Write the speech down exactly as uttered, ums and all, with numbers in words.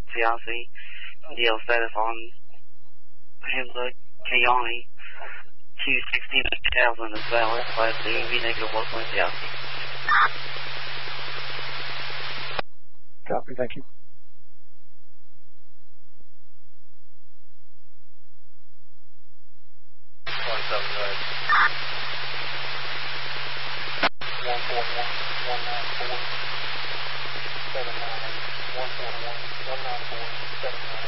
C I C. D L status on Hamza Kayani. Q sixteen thousand is valid. Class D, V negative one point C I C. Copy, thank you. twenty-seven right. one four one, one nine four, seven nine eight, one four one, one nine four, seven nine eight.